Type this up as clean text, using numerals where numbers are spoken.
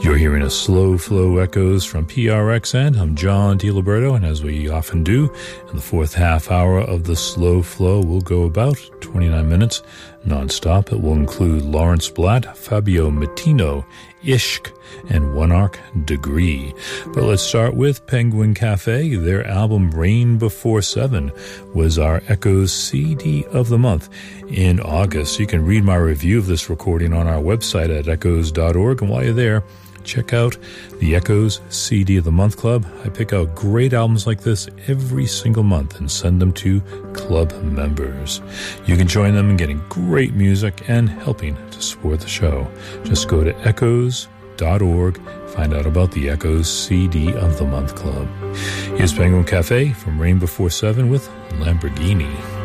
You're hearing a Slow Flow Echoes from PRXN. I'm John DiLiberto, and as we often do, in the fourth half hour of the Slow Flow, we'll go about 29 minutes non-stop. It will include Lawrence Blatt, Fabio Mattino, Ishq, and One Arc Degree. But let's start with Penguin Cafe. Their album Rain Before 7 was our Echoes CD of the month in August. You can read my review of this recording on our website at echoes.org, and while you're there, check out the Echoes CD of the Month Club. I pick out great albums like this every single month and send them to club members. You can join them in getting great music and helping to support the show. Just go to echoes.org, find out about the Echoes CD of the Month Club. Here's Penguin Cafe from Rain Before 7 with Lamborghini.